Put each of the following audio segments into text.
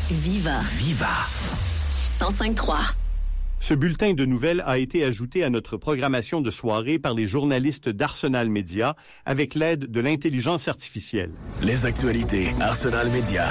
Viva. 105.3. Ce bulletin de nouvelles a été ajouté à notre programmation de soirée par les journalistes d'Arsenal Média avec l'aide de l'intelligence artificielle. Les actualités Arsenal Média.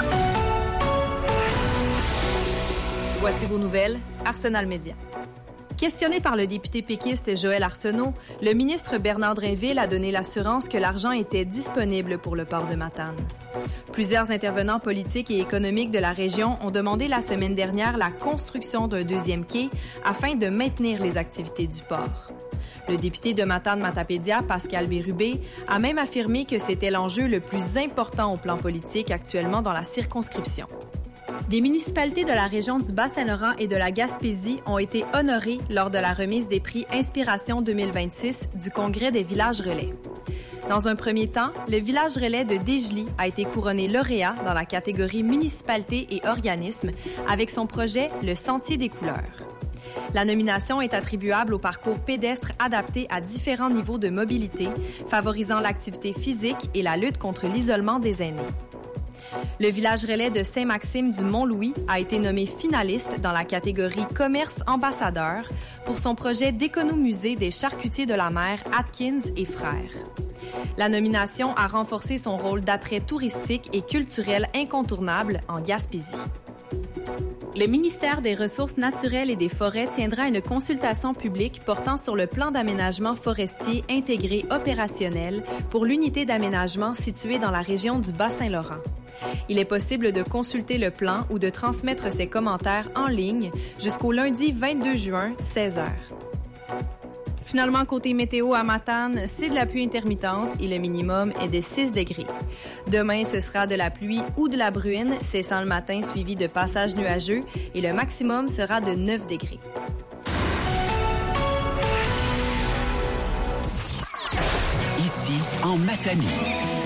Voici vos nouvelles, Arsenal Média. Questionné par le député péquiste Joël Arsenault, le ministre Bernard Drinville a donné l'assurance que l'argent était disponible pour le port de Matane. Plusieurs intervenants politiques et économiques de la région ont demandé la semaine dernière la construction d'un deuxième quai afin de maintenir les activités du port. Le député de Matane-Matapédia, Pascal Bérubé, a même affirmé que c'était l'enjeu le plus important au plan politique actuellement dans la circonscription. Des municipalités de la région du Bas-Saint-Laurent et de la Gaspésie ont été honorées lors de la remise des prix Inspiration 2026 du Congrès des villages relais. Dans un premier temps, le village relais de Dégely a été couronné lauréat dans la catégorie municipalité et organisme avec son projet Le Sentier des couleurs. La nomination est attribuable au parcours pédestre adapté à différents niveaux de mobilité, favorisant l'activité physique et la lutte contre l'isolement des aînés. Le village relais de Saint-Maxime du Mont-Louis a été nommé finaliste dans la catégorie Commerce ambassadeur pour son projet d'économusée des charcutiers de la mer Atkins et Frères. La nomination a renforcé son rôle d'attrait touristique et culturel incontournable en Gaspésie. Le ministère des Ressources naturelles et des Forêts tiendra une consultation publique portant sur le plan d'aménagement forestier intégré opérationnel pour l'unité d'aménagement située dans la région du Bas-Saint-Laurent. Il est possible de consulter le plan ou de transmettre ses commentaires en ligne jusqu'au lundi 22 juin, 16h. Finalement, côté météo à Matane, c'est de la pluie intermittente et le minimum est de 6 degrés. Demain, ce sera de la pluie ou de la bruine, cessant le matin suivi de passages nuageux et le maximum sera de 9 degrés. Ici, en Matanie,